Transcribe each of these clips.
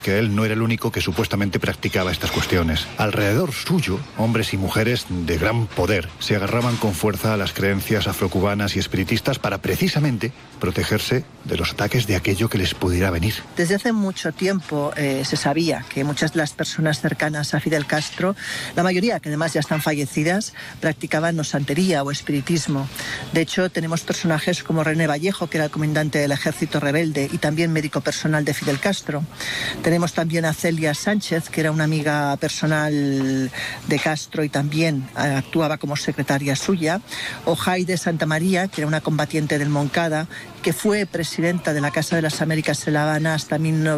que él no era el único que supuestamente practicaba estas cuestiones. Alrededor suyo, hombres y mujeres de gran poder se agarraban con fuerza a las creencias afrocubanas y espiritistas para precisamente protegerse de los ataques de aquello que les pudiera venir. Desde hace mucho tiempo se sabía que muchas de las personas cercanas a Fidel Castro, la mayoría que además ya están fallecidas, practicaban o santería o espiritismo. De hecho, tenemos personajes como René Vallejo, que era el comandante del ejército rebelde y también médico personal de Fidel Castro. Tenemos también a Celia Sánchez, que era una amiga personal de Castro y también actuaba como secretaria suya, o Jaide Santamaría, que era una combatiente del Moncada, que fue presidenta de la Casa de las Américas en La Habana hasta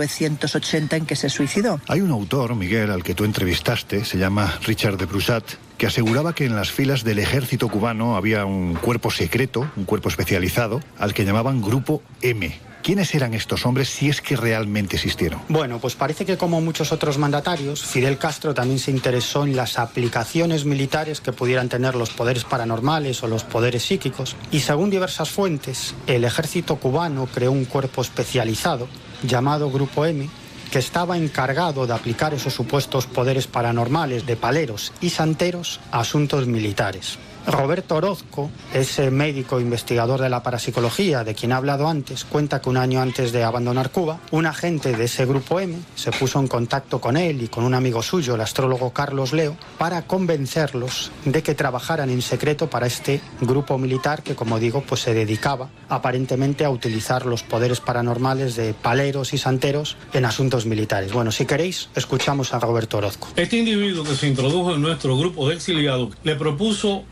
1980, en que se suicidó. Hay un autor, Miguel, al que tú entrevistaste, se llama Richard de Brusat, que aseguraba que en las filas del ejército cubano había un cuerpo secreto, un cuerpo especializado, al que llamaban Grupo M. ¿Quiénes eran estos hombres si es que realmente existieron? Bueno, pues parece que como muchos otros mandatarios, Fidel Castro también se interesó en las aplicaciones militares que pudieran tener los poderes paranormales o los poderes psíquicos. Y según diversas fuentes, el ejército cubano creó un cuerpo especializado llamado Grupo M, que estaba encargado de aplicar esos supuestos poderes paranormales de paleros y santeros a asuntos militares. Roberto Orozco, ese médico investigador de la parapsicología de quien he hablado antes, cuenta que un año antes de abandonar Cuba, un agente de ese Grupo M se puso en contacto con él y con un amigo suyo, el astrólogo Carlos Leo, para convencerlos de que trabajaran en secreto para este grupo militar que, como digo, pues se dedicaba aparentemente a utilizar los poderes paranormales de paleros y santeros en asuntos militares. Bueno, si queréis, escuchamos a Roberto Orozco. Este individuo que se introdujo en nuestro grupo de exiliados le propuso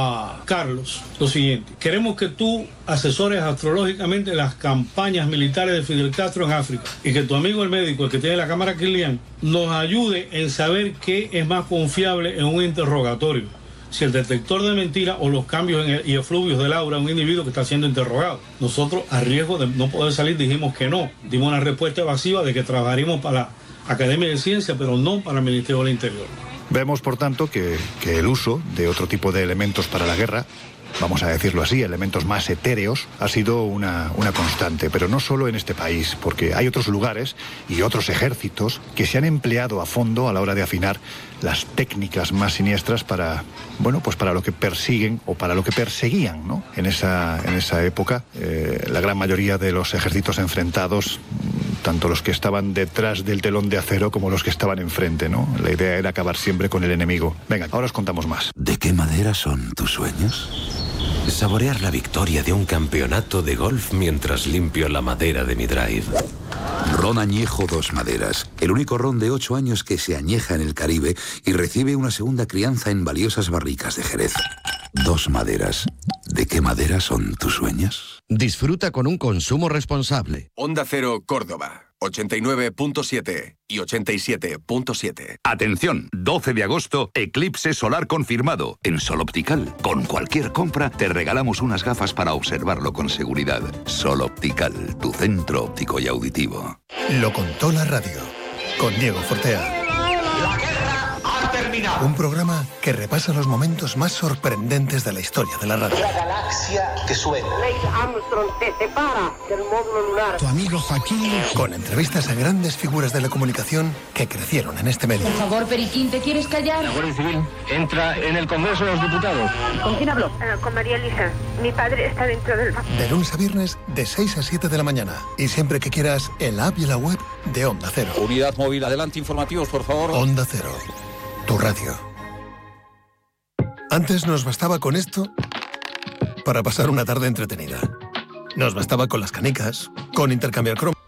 a Carlos lo siguiente: queremos que tú asesores astrológicamente las campañas militares de Fidel Castro en África y que tu amigo el médico, el que tiene la cámara Kilian, nos ayude en saber qué es más confiable en un interrogatorio, si el detector de mentiras o los cambios y efluvios del aura de un individuo que está siendo interrogado. Nosotros, a riesgo de no poder salir, dijimos que no. Dimos una respuesta evasiva de que trabajaríamos para la Academia de Ciencia, pero no para el Ministerio del Interior. Vemos, por tanto, que el uso de otro tipo de elementos para la guerra, vamos a decirlo así, elementos más etéreos, ha sido una constante, pero no solo en este país, porque hay otros lugares y otros ejércitos que se han empleado a fondo a la hora de afinar las técnicas más siniestras para, bueno, pues para lo que persiguen o para lo que perseguían, ¿no? En esa época, la gran mayoría de los ejércitos enfrentados, tanto los que estaban detrás del telón de acero como los que estaban enfrente, ¿no? La idea era acabar siempre con el enemigo. Venga, ahora os contamos más. ¿De qué madera son tus sueños? Saborear la victoria de un campeonato de golf mientras limpio la madera de mi drive. Ron añejo Dos Maderas, el único ron de 8 años que se añeja en el Caribe y recibe una segunda crianza en valiosas barricas de Jerez. Dos Maderas. ¿De qué madera son tus sueños? Disfruta con un consumo responsable. Onda Cero Córdoba, 89.7 y 87.7. Atención, 12 de agosto, eclipse solar confirmado en Sol Optical. Con cualquier compra te regalamos unas gafas para observarlo con seguridad. Sol Optical, tu centro óptico y auditivo. Lo contó la radio, con Diego Fortea. La guerra ha terminado. Un programa que repasa los momentos más sorprendentes de la historia de la radio. La galaxia que suena. Neil Armstrong te separa del módulo lunar. Tu amigo Joaquín. Con entrevistas a grandes figuras de la comunicación que crecieron en este medio. Por favor, Periquín, ¿te quieres callar? La Guardia Civil entra en el Congreso de los Diputados. ¿Con quién hablo? Con María Elisa. Mi padre está dentro del banco. De lunes a viernes, de 6 a 7 de la mañana. Y siempre que quieras, en la app y en la web de Onda Cero. Unidad móvil, adelante, informativos, por favor. Onda Cero, tu radio. Antes nos bastaba con esto para pasar una tarde entretenida. Nos bastaba con las canicas, con intercambiar cromos.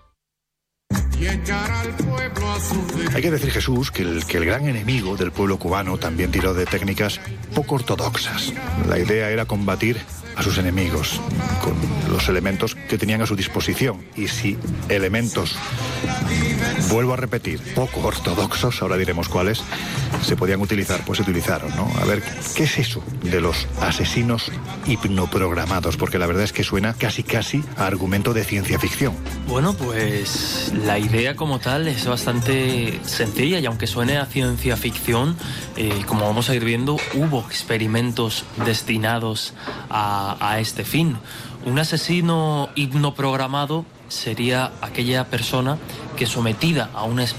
Hay que decir, Jesús, que el gran enemigo del pueblo cubano también tiró de técnicas poco ortodoxas. La idea era combatir a sus enemigos con los elementos que tenían a su disposición. Y si elementos, vuelvo a repetir, poco ortodoxos, ahora diremos cuáles, se podían utilizar, pues se utilizaron, ¿no? A ver, ¿qué es eso de los asesinos hipnoprogramados? Porque la verdad es que suena casi a argumento de ciencia ficción. Bueno, pues la idea como tal es bastante sencilla y aunque suene a ciencia ficción, como vamos a ir viendo, hubo experimentos destinados a este fin. Un asesino hipnoprogramado sería aquella persona que, sometida a una